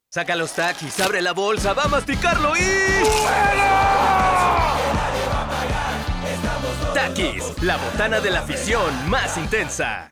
Saca los Takis, abre la bolsa, va a masticarlo y... Takis, la botana de la afición más intensa.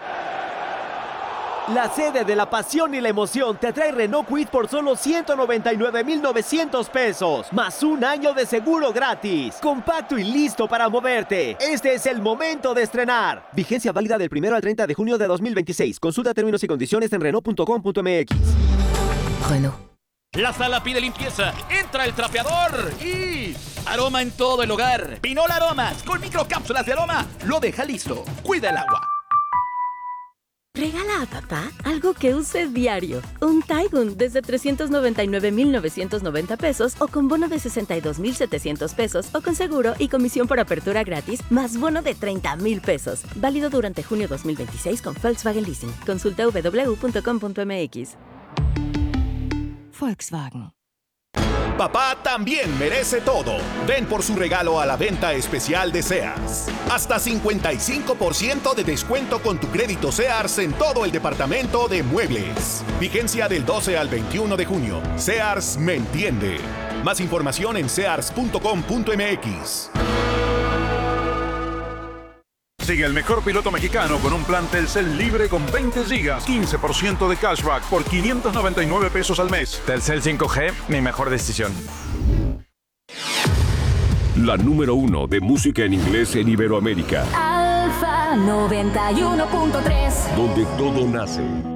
La sede de la pasión y la emoción te trae Renault Kwid por solo 199,900 pesos, más un año de seguro gratis. Compacto y listo para moverte. Este es el momento de estrenar. Vigencia válida del 1 al 30 de junio de 2026. Consulta términos y condiciones en Renault.com.mx. Renault. La sala pide limpieza. Entra el trapeador y... aroma en todo el hogar. Pinol Aromas con microcápsulas de aroma. Lo deja listo. Cuida el agua. Regala a papá algo que use diario. Un Taigun desde 399,990 pesos o con bono de 62,700 pesos o con seguro y comisión por apertura gratis más bono de 30,000 pesos. Válido durante junio 2026 con Volkswagen Leasing. Consulta www.com.mx. Volkswagen. Papá también merece todo. Ven por su regalo a la venta especial de Sears. Hasta 55% de descuento con tu crédito Sears en todo el departamento de muebles. Vigencia del 12 al 21 de junio. Sears me entiende. Más información en sears.com.mx. Sigue el mejor piloto mexicano con un plan Telcel libre con 20 gigas, 15% de cashback por 599 pesos al mes. Telcel 5G, mi mejor decisión. La número 1 de música en inglés en Iberoamérica. Alfa 91.3. Donde todo nace.